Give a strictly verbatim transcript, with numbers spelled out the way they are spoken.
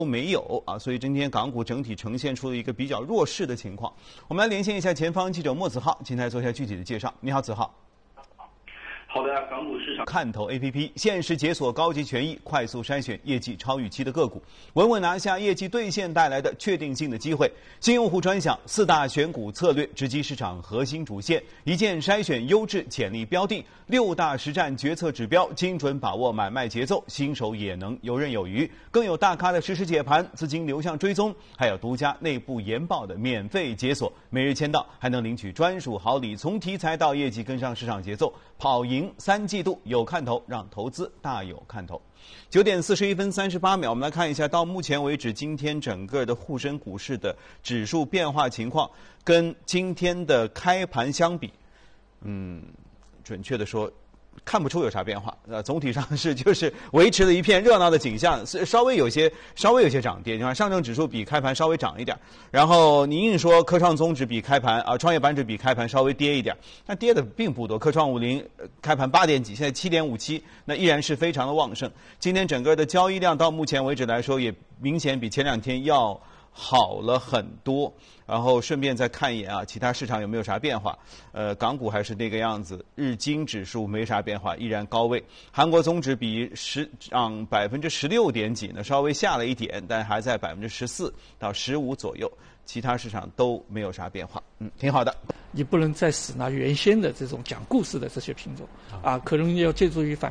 都没有啊，所以今天港股整体呈现出了一个比较弱势的情况。我们来连线一下前方记者莫子浩，请他做一下具体的介绍。你好，子浩。 好的，港股市场看头 A P P 限时解锁高级权益，快速筛选业绩超预期的个股，稳稳拿下业绩兑现带来的确定性的机会。新用户专享四大选股策略，直击市场核心主线，一键筛选优质潜力标的，六大实战决策指标，精准把握买卖节奏，新手也能游刃有余。更有大咖的实时解盘、资金流向追踪，还有独家内部研报的免费解锁，每日签到还能领取专属好礼，从题材到业绩跟上市场节奏，跑赢三季度有看头，让投资大有看头。九点四十一分三十八秒，我们来看一下到目前为止今天整个的沪深股市的指数变化情况，跟今天的开盘相比，嗯，准确的说，看不出有啥变化，呃，总体上是就是维持了一片热闹的景象，稍微有些稍微有些涨跌。你看上证指数比开盘稍微涨一点，然后你硬说科创综指比开盘啊，创业板指比开盘稍微跌一点，但跌的并不多。科创五零、呃、开盘八点几，现在七点五七，那依然是非常的旺盛。今天整个的交易量到目前为止来说，也明显比前两天要好了很多。然后顺便再看一眼啊，其他市场有没有啥变化？呃，港股还是那个样子，日经指数没啥变化，依然高位。韩国综指比十涨百分之十六点几呢，稍微下了一点，但还在百分之十四到十五左右。其他市场都没有啥变化，嗯，挺好的。 你不能再死拿原先的这种讲故事的这些品种啊，可能要借助于反。